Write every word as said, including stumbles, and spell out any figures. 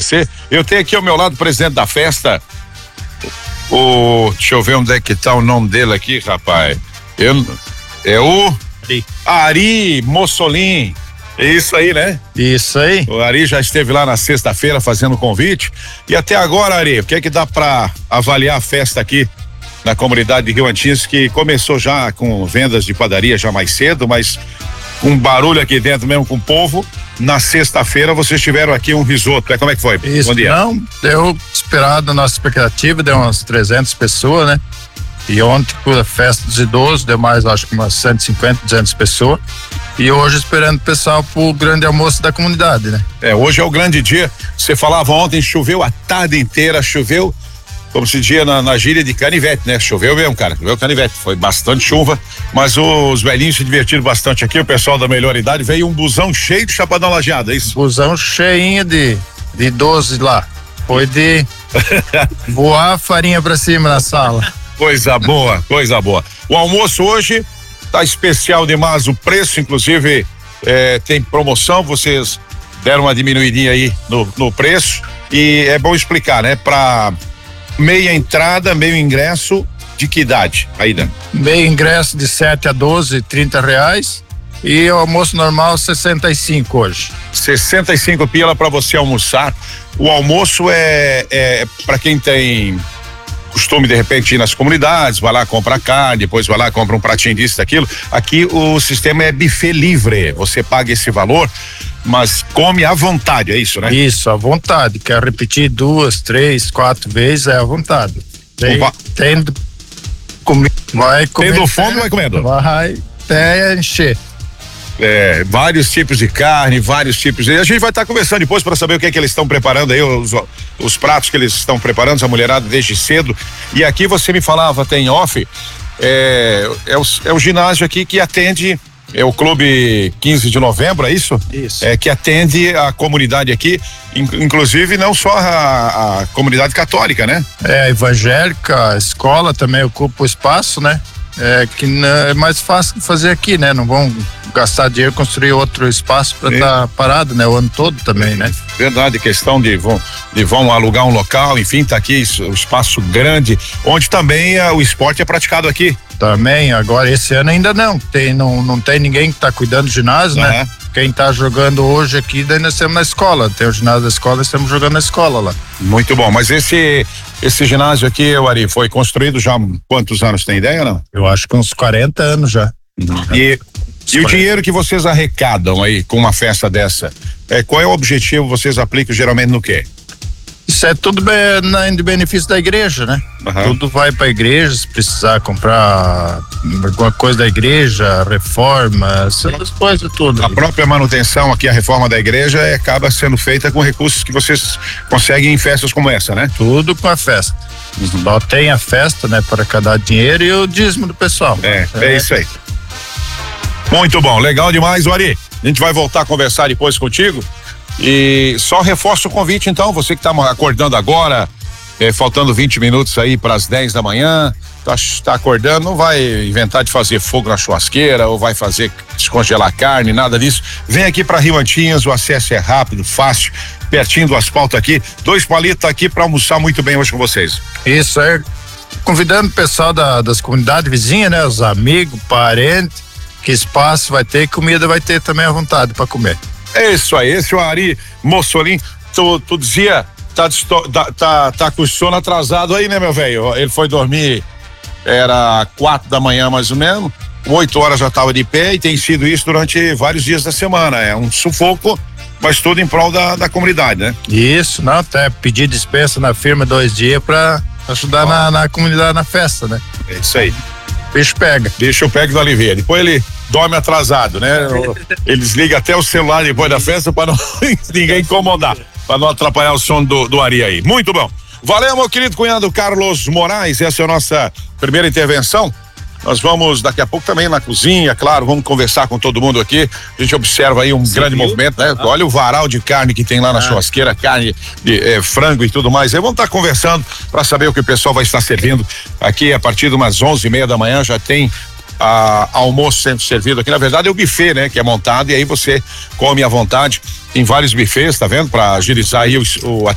você. Eu tenho aqui ao meu lado o presidente da festa, o, deixa eu ver onde é que tá o nome dele aqui, rapaz. Eu, é o Ari, Ari Mossolin. É isso aí, né? Isso aí. O Ari já esteve lá na sexta-feira fazendo o convite. E até agora, Ari, o que é que dá pra avaliar a festa aqui na comunidade de Rio Antinhos, que começou já com vendas de padaria já mais cedo, mas com barulho aqui dentro mesmo, com o povo. Na sexta-feira vocês tiveram aqui um risoto, é, como é que foi? Isso, Bom dia. Não, deu esperado a nossa expectativa, deu umas trezentas pessoas, né? E ontem, por a festa dos idosos, deu mais, acho que umas cento e cinquenta, duzentas pessoas. E hoje esperando o pessoal pro grande almoço da comunidade, né? É, hoje é o grande dia. Você falava ontem, choveu a tarde inteira, choveu, como se dizia na, na gíria de canivete, né? Choveu mesmo, cara, choveu canivete, foi bastante chuva, mas os velhinhos se divertiram bastante aqui, o pessoal da melhor idade, veio um busão cheio de chapadão lajeado, é isso? Busão cheinho de, de idosos lá, foi de voar a farinha pra cima na sala. Coisa boa, coisa boa. O almoço hoje tá especial demais, o preço inclusive é, tem promoção, vocês deram uma diminuidinha aí no, no preço e é bom explicar, né? Pra meia entrada, meio ingresso, de que idade, Aida? Meio ingresso de sete a doze, trinta reais e o almoço normal sessenta e cinco hoje. sessenta e cinco pila para você almoçar. O almoço é, é para quem tem costume de repente ir nas comunidades, vai lá, compra carne, depois vai lá, compra um pratinho disso, daquilo. Aqui o sistema é buffet livre, você paga esse valor, mas come à vontade, é isso, né? Isso, à vontade. Quer repetir duas, três, quatro vezes, é à vontade. Tem, Opa. tendo comi, vai comer. Tendo fome, vai comendo. Vai até encher. É, vários tipos de carne, vários tipos de... A gente vai estar tá conversando depois para saber o que é que eles estão preparando aí, os, os pratos que eles estão preparando, a mulherada desde cedo. E aqui você me falava até em off, é, é, o, é o ginásio aqui que atende, é o Clube quinze de Novembro, é isso? Isso. É, que atende a comunidade aqui, inclusive não só a, a comunidade católica, né? É, a evangélica, a escola também ocupa o espaço, né? É que é mais fácil de fazer aqui, né? Não vão gastar dinheiro construir outro espaço para estar tá parado, né? O ano todo também, né? Verdade, questão de vão, de vão alugar um local, enfim, tá aqui o espaço grande, onde também uh, o esporte é praticado aqui. Também, agora esse ano ainda não, tem, não, não tem ninguém que tá cuidando do ginásio, Uhum. né? Quem tá jogando hoje aqui, daí nós estamos na escola, tem o ginásio da escola, nós estamos jogando na escola lá. Muito bom, mas esse esse ginásio aqui, Ari, foi construído já há quantos anos, tem ideia ou não? Eu acho que uns quarenta anos já. Uhum. E, e o dinheiro que vocês arrecadam aí com uma festa dessa, é, qual é o objetivo, vocês aplicam geralmente no quê? Isso é tudo bem, de benefício da igreja, né? Uhum. Tudo vai para a igreja, se precisar comprar alguma coisa da igreja, reforma, essas coisas tudo. A própria manutenção aqui, a reforma da igreja, é, acaba sendo feita com recursos que vocês conseguem em festas como essa, né? Tudo com a festa. Uhum. Só tem a festa, né? Para arrecadar dinheiro e o dízimo do pessoal. É, é, é isso aí. Muito bom, legal demais, Ari. A gente vai voltar a conversar depois contigo. E só reforça o convite então, você que está acordando agora, é, faltando vinte minutos aí para as dez da manhã, tá, tá acordando, não vai inventar de fazer fogo na churrasqueira ou vai fazer descongelar carne, nada disso. Vem aqui para Rio Antinhas, o acesso é rápido, fácil, pertinho do asfalto aqui. Dois palitos aqui para almoçar muito bem hoje com vocês. Isso é, convidando o pessoal da, das comunidades vizinhas, né? Os amigos, parentes, que espaço vai ter e comida vai ter também à vontade para comer. É isso aí, esse é o Ari Mossolin. Tu, tu dizia, tá, tá, tá, tá com o sono atrasado aí, né, meu velho? Ele foi dormir, era quatro da manhã mais ou menos, oito horas já tava de pé e tem sido isso durante vários dias da semana. É um sufoco, mas tudo em prol da, da comunidade, né? Isso, não, até pedir dispensa na firma dois dias pra ajudar oh. na, na comunidade na festa, né? É isso aí. Bicho pega. Bicho pega do Oliveira. Depois ele dorme atrasado, né? Ele desliga até o celular depois da festa para não ninguém incomodar, para não atrapalhar o sono do, do Ari aí. Muito bom. Valeu, meu querido cunhado Carlos Moraes. Essa é a nossa primeira intervenção. Nós vamos daqui a pouco também na cozinha, claro, vamos conversar com todo mundo aqui. A gente observa aí um Sim, grande viu? movimento, né? Ah. Olha o varal de carne que tem lá na ah. churrasqueira, carne de eh, frango e tudo mais. Aí vamos estar conversando para saber o que o pessoal vai estar servindo aqui a partir de umas onze e meia da manhã. Já tem a, almoço sendo servido aqui. Na verdade é o buffet, né? Que é montado e aí você come à vontade. Tem vários buffets, tá vendo? Para agilizar aí o, o